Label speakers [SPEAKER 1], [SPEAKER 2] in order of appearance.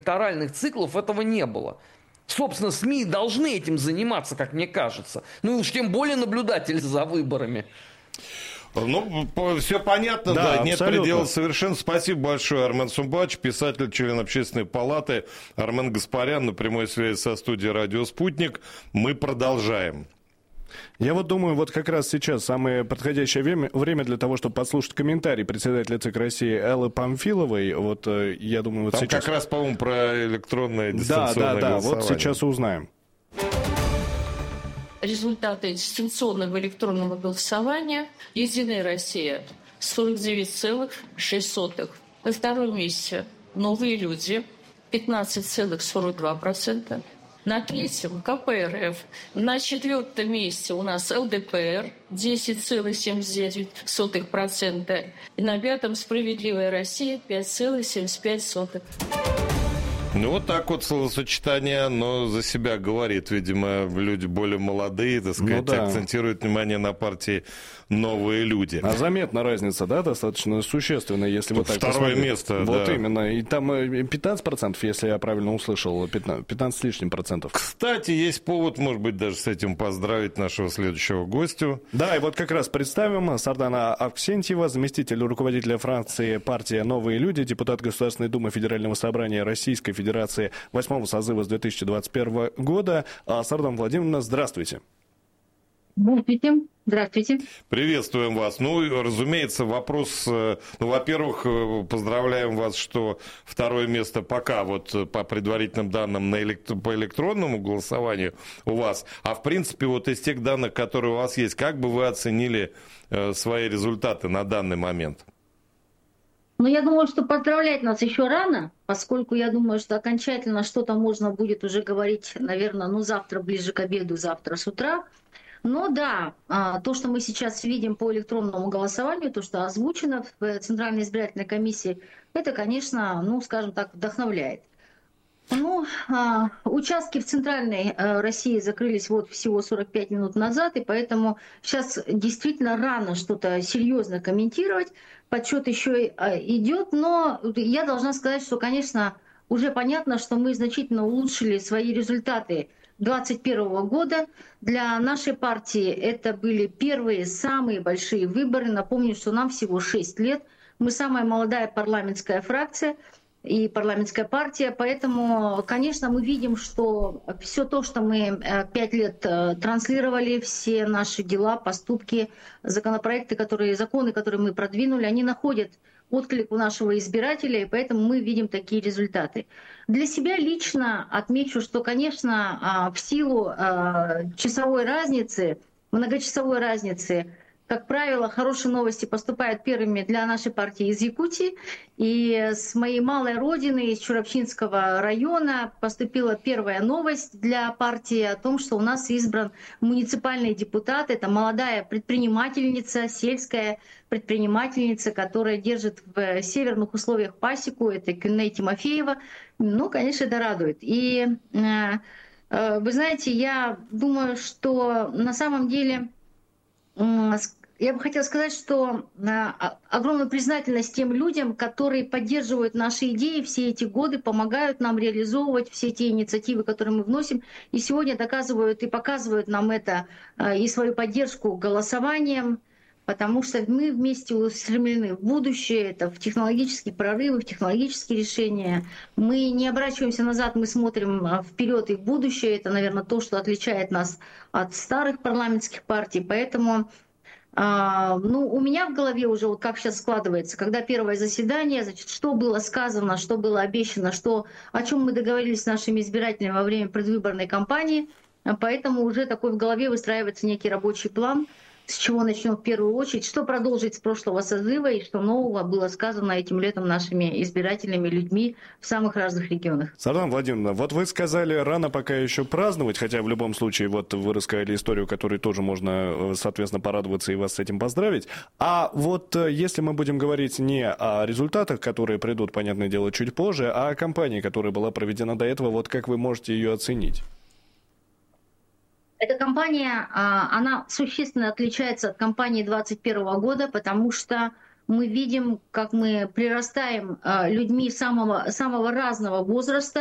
[SPEAKER 1] электоральных циклов этого не было. Собственно, СМИ должны этим заниматься, как мне кажется. Ну и уж тем более наблюдатели за выборами.
[SPEAKER 2] Ну, все понятно,
[SPEAKER 3] да,
[SPEAKER 2] нет
[SPEAKER 3] абсолютно.
[SPEAKER 2] предела совершенно. Спасибо большое, Армен Сумбач, писатель, член Общественной палаты. Армен Гаспарян на прямой связи со студией «Радио Спутник». Мы продолжаем.
[SPEAKER 3] Я вот думаю, вот как раз сейчас самое подходящее время для того, чтобы послушать комментарий председателя ЦИК России Эллы Памфиловой. Вот я думаю, вот
[SPEAKER 2] там
[SPEAKER 3] сейчас...
[SPEAKER 2] как раз, по-моему, про электронное дистанционное голосование.
[SPEAKER 3] Вот сейчас узнаем.
[SPEAKER 4] Результаты дистанционного электронного голосования. Единая Россия 49,6. На втором месте новые люди 15,42%. На третьем КПРФ. На четвертом месте у нас ЛДПР 10,79%. И на пятом Справедливая Россия 5,75%.
[SPEAKER 2] Ну, вот так вот словосочетание, оно за себя говорит. Видимо, люди более молодые, так сказать, акцентируют внимание на партии «Новые люди».
[SPEAKER 3] А заметна разница, да, достаточно существенная, если вот так
[SPEAKER 2] второе место,
[SPEAKER 3] вот
[SPEAKER 2] да.
[SPEAKER 3] именно. И там 15%, если я правильно услышал, 15 с лишним процентов.
[SPEAKER 2] Кстати, есть повод, может быть, даже с этим поздравить нашего следующего гостя.
[SPEAKER 3] Да, и вот как раз представим Сардана Аксентьева, заместитель руководителя фракции партия «Новые люди», депутат Государственной Думы Федерального собрания Российской Федерации 8-го созыва с 2021 года. Сардан Владимировна, здравствуйте.
[SPEAKER 5] Здравствуйте. Здравствуйте.
[SPEAKER 2] Приветствуем вас. Ну, разумеется, вопрос... Ну, во-первых, поздравляем вас, что второе место пока вот по предварительным данным по электронному голосованию у вас. А в принципе, вот из тех данных, которые у вас есть, как бы вы оценили свои результаты на данный момент?
[SPEAKER 5] Ну, я думаю, что поздравлять нас еще рано, поскольку я думаю, что окончательно что-то можно будет уже говорить, наверное, завтра ближе к обеду, завтра с утра. Но да, то, что мы сейчас видим по электронному голосованию, то, что озвучено в Центральной избирательной комиссии, это, конечно, скажем так, вдохновляет. Участки в Центральной России закрылись всего 45 минут назад, и поэтому сейчас действительно рано что-то серьезно комментировать. Подсчет еще идет, но я должна сказать, что, конечно, уже понятно, что мы значительно улучшили свои результаты 2021 года. Для нашей партии это были первые самые большие выборы. Напомню, что нам всего 6 лет. Мы самая молодая парламентская фракция и парламентская партия. Поэтому, конечно, мы видим, что все то, что мы 5 лет транслировали, все наши дела, поступки, законы, которые мы продвинули, они находят отклик у нашего избирателя, и поэтому мы видим такие результаты. Для себя лично отмечу, что, конечно, в силу часовой разницы, многочасовой разницы, как правило, хорошие новости поступают первыми для нашей партии из Якутии. И с моей малой родины, из Чурапчинского района, поступила первая новость для партии о том, что у нас избран муниципальный депутат. Это молодая предпринимательница, сельская предпринимательница, которая держит в северных условиях пасеку. Это Кюней Тимофеева. Конечно, это радует. И вы знаете, я думаю, что на самом деле... Я бы хотела сказать, что огромную признательность тем людям, которые поддерживают наши идеи все эти годы, помогают нам реализовывать все те инициативы, которые мы вносим, и сегодня доказывают и показывают нам это и свою поддержку голосованием, потому что мы вместе устремлены в будущее, это в технологические прорывы, в технологические решения. Мы не оборачиваемся назад, мы смотрим вперед и в будущее. Это, наверное, то, что отличает нас от старых парламентских партий. Поэтому у меня в голове уже как сейчас складывается, когда первое заседание, что было сказано, что было обещано, о чем мы договорились с нашими избирателями во время предвыборной кампании. Поэтому уже такой в голове выстраивается некий рабочий план, с чего начнем в первую очередь, что продолжить с прошлого созыва и что нового было сказано этим летом нашими избирателями, людьми в самых разных регионах.
[SPEAKER 3] Сардана Владимировна, вот вы сказали, рано пока еще праздновать, хотя в любом случае вот вы рассказали историю, которой тоже можно, соответственно, порадоваться и вас с этим поздравить. А вот если мы будем говорить не о результатах, которые придут, понятное дело, чуть позже, а о кампании, которая была проведена до этого, вот как вы можете ее оценить?
[SPEAKER 5] Эта кампания, она существенно отличается от кампании 2021 года, потому что мы видим, как мы прирастаем людьми самого разного возраста.